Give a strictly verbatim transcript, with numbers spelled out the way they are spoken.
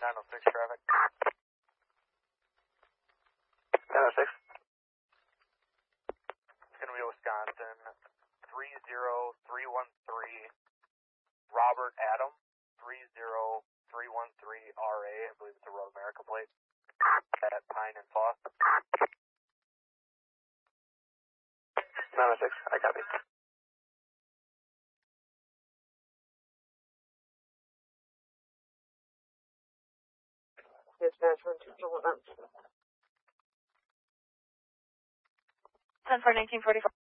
nine oh six traffic. nine oh six. It's going to be Wisconsin, three zero three one three, Robert Adam, three zero three one three R A, I believe it's a Road America plate, at Pine and Foss. nine oh six, I copy. Dispatch one two four one. ten four nineteen forty-four.